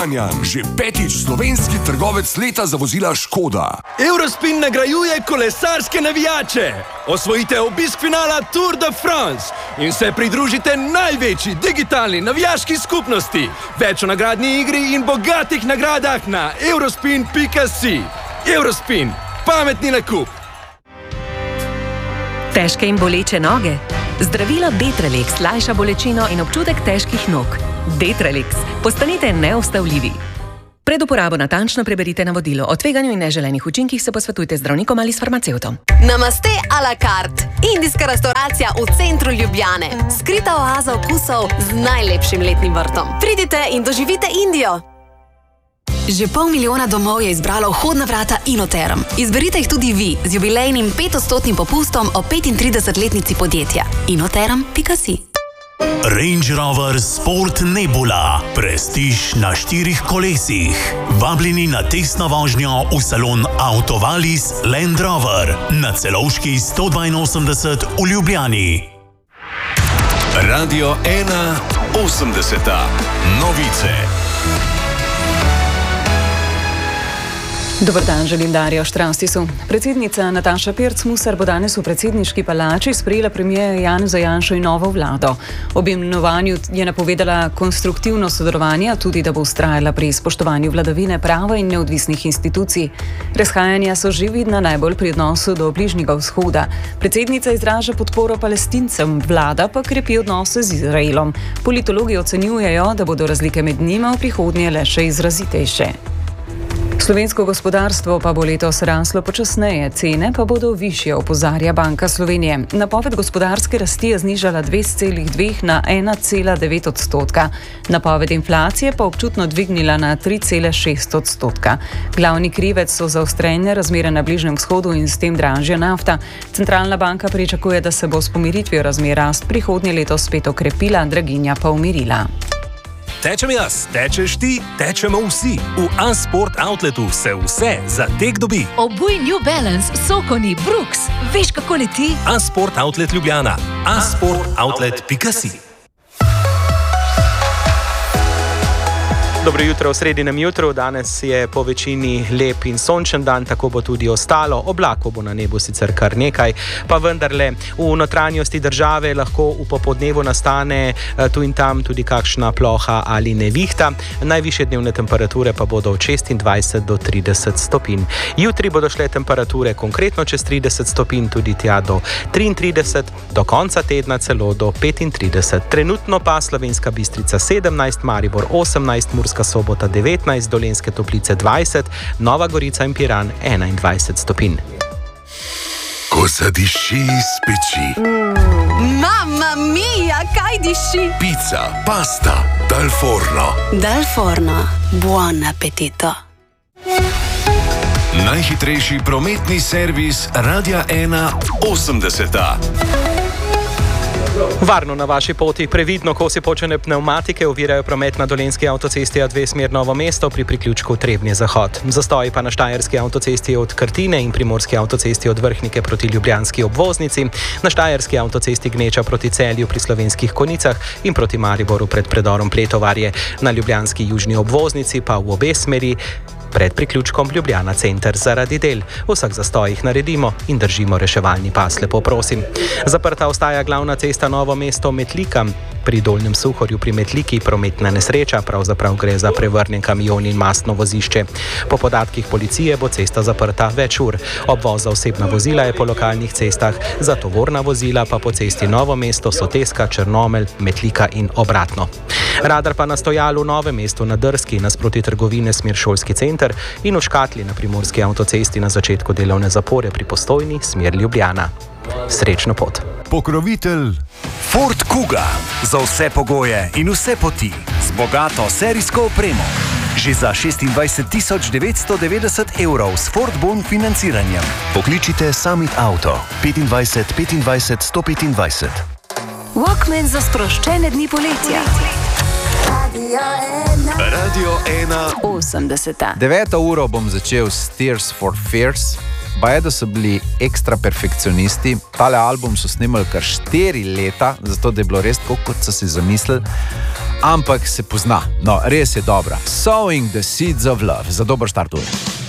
Kranjan, že 5. slovenski trgovec leta za vozila Škoda. Eurospin nagrajuje kolesarske navijače. Osvojite obisk finala Tour de France in se pridružite največji digitalni navijaški skupnosti. Več o nagradni igri in bogatih nagradah na eurospin.si. Eurospin, pametni nakup. Težke in boleče noge? Zdravilo Detrelix lajša bolečino in občutek težkih nog. Detrelix, postanite neustavljivi. Pred uporabo natančno preberite navodilo. O tveganju in neželenih učinkih se posvetujte z zdravnikom ali s farmacevtom. Namaste a la carte. Indijska restauracija v centru Ljubljane. Skrita oaza okusov z najlepšim letnim vrtom. Pridite in doživite Indijo. Že 500 000 domov je izbralo vhodna vrata Inoterm. Izberite jih tudi vi z jubilejnim 5% popustom o 35-letnici podjetja. Inoterm.si. Range Rover Sport Nebula. Prestiž na 4 kolesih. Vabljeni na testno vožnjo v salon Autovalis Land Rover na Celovški 182 v Ljubljani. Radio 1 80. Novice. Dober dan, želim Darjo Štravstisu. Predsednica Nataša Pirc-Musar bo danes v predsedniški palači sprejela premijer Janeza Janšo in novo vlado. Ob imenovanju je napovedala konstruktivno sodelovanje, tudi da bo vztrajala pri spoštovanju vladavine prava in neodvisnih institucij. Razhajanja so že vidna najbolj pri odnosu do Bližnjega vzhoda. Predsednica izraža podporo Palestincem, vlada pa krepi odnose z Izraelom. Politologi ocenjujejo, da bodo razlike med njima v prihodnje le še izrazitejše. Slovensko gospodarstvo pa bo letos raslo počasneje, cene pa bodo višje, opozarja Banka Slovenije. Napoved gospodarske rasti je znižala 2,2 na 1,9 odstotka. Napoved inflacije pa občutno dvignila na 3,6 odstotka. Glavni krivec so zaostrene razmere na Bližnjem vzhodu in s tem dražja nafta. Centralna banka pričakuje, da se bo s pomiritvijo razmer rast prihodnje leto spet okrepila, draginja pa umirila. Tečem jaz, tečeš ti, tečemo vsi. V Unsport Outletu se vse za tek dobi. Obuj New Balance, Sokoni, Brooks. Veš, kako leti? Unsport Outlet Ljubljana. unsportoutlet.si. Dobro jutro v sredinem jutru. Danes je po večini lep in sončen dan, tako bo tudi ostalo. Oblakov bo na nebu sicer kar nekaj, pa vendarle v notranjosti države lahko v popodnevu nastane tu in tam tudi kakšna ploha ali nevihta. Najvišje dnevne temperature pa bodo od 26 do 30 stopinj. Jutri bodo šle temperature konkretno čez 30 stopinj, tudi tja do 33, do konca tedna celo do 35. Trenutno pa Slovenska Bistrica 17, Maribor 18, Murska Sobota 19, Dolenjske Toplice 20, Nova Gorica in Piran 21 stopinj. Ko zadiši iz peči. Mamma mia, kaj diši? Pizza, pasta, dal forno. Dal forno, buon appetito. Najhitrejši prometni servis Radia 1 80. Varno na vaši poti, previdno kosi počene pnevmatike ovirajo promet na Dolenjski avtocesti A2 smer Novo mesto pri priključku Trebnje-Zahod. Zastoji pa na Štajerski avtocesti od Krtine in Primorski avtocesti od Vrhnike proti Ljubljanski obvoznici, na Štajerski avtocesti Gneča proti Celju pri Slovenskih Konicah in proti Mariboru pred predorom Pletovarje, na Ljubljanski južni obvoznici pa v obe smeri pred priključkom Ljubljana center zaradi del. V vseh zastojih naredimo in držimo reševalni pas, lepo prosim. Zaprta ostaja glavna cesta Novo mesto Metlika. Pri Dolnjem Suhorju pri Metliki prometna nesreča, pravzaprav gre za prevrnjen kamion in mastno vozišče. Po podatkih policije bo cesta zaprta več ur. Obvoz za osebna vozila je po lokalnih cestah, za tovorna vozila pa po cesti Novo mesto, Soteska, Črnomelj, Metlika in obratno. Radar pa na stojalu v Novem mestu na Drski nasproti trgovine smer Šolski center in v Škatli na Primorski avtocesti na začetku delovne zapore pri Postojni smer Ljubljana. Srečno pot. Pokrovitelj Ford Kuga. Za vse pogoje in vse poti. Z bogato serijsko opremo. Že za 26.990 € s Ford Bon financiranjem. Pokličite Summit Auto 25 25 125. Walkman za sproščene dni poletja. Radio 1 80. 9. uro bom začel s Tears for Fears. Pa je, da so bili ekstra perfekcionisti. Tale album so snimali kar 4 leta, zato da je bilo res tako, kot so si zamislili. ampak se pozna. No, res je dobra. Sowing the seeds of love. Za dober štart ure.